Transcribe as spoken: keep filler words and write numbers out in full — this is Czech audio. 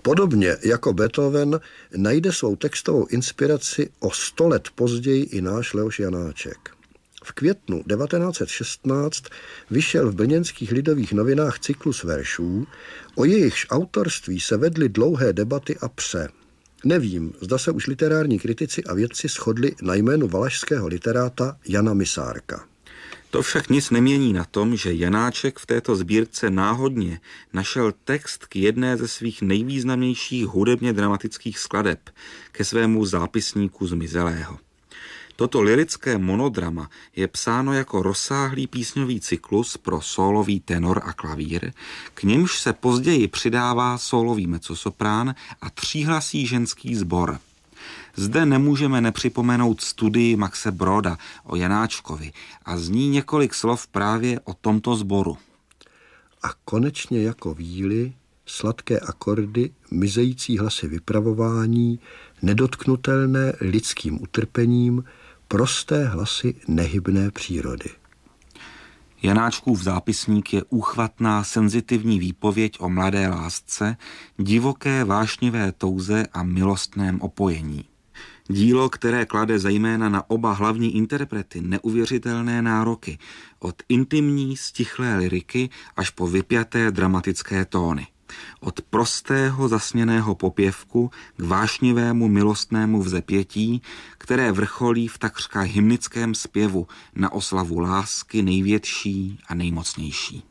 Podobně jako Beethoven najde svou textovou inspiraci o sto let později i náš Leoš Janáček. V květnu devatenáct set šestnáct vyšel v brněnských Lidových novinách cyklus veršů, o jejichž autorství se vedly dlouhé debaty a pře. Nevím, zda se už literární kritici a vědci shodli na jménu valašského literáta Jana Misárka. To však nic nemění na tom, že Janáček v této sbírce náhodně našel text k jedné ze svých nejvýznamnějších hudebně dramatických skladeb, ke svému zápisníku Zmizelého. Toto lyrické monodrama je psáno jako rozsáhlý písňový cyklus pro sólový tenor a klavír, k němž se později přidává sólový mezzosoprán a tříhlasý ženský sbor. Zde nemůžeme nepřipomenout studii Maxe Broda o Janáčkovi a z ní několik slov právě o tomto sboru. A konečně jako víly, sladké akordy, mizející hlasy vypravování, nedotknutelné lidským utrpením, prosté hlasy nehybné přírody. Janáčkův zápisník je úchvatná senzitivní výpověď o mladé lásce, divoké vášnivé touze a milostném opojení. Dílo, které klade zejména na oba hlavní interprety neuvěřitelné nároky, od intimní, stichlé lyriky až po vypjaté dramatické tóny. Od prostého zasněného popěvku k vášnivému milostnému vzepětí, které vrcholí v takřka hymnickém zpěvu na oslavu lásky největší a nejmocnější.